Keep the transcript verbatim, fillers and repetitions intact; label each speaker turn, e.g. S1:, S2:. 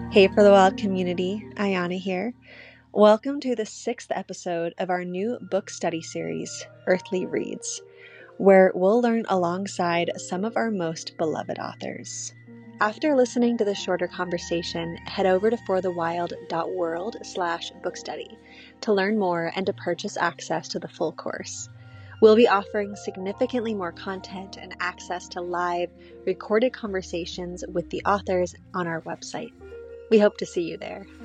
S1: Hey For the Wild community, Ayana here. Welcome to the sixth episode of our new book study series, Earthly Reads, where we'll learn alongside some of our most beloved authors. After listening to the shorter conversation, head over to forthewild.world slash bookstudy to learn more and to purchase access to the full course. We'll be offering significantly more content and access to live, recorded conversations with the authors on our website. We hope to see you there.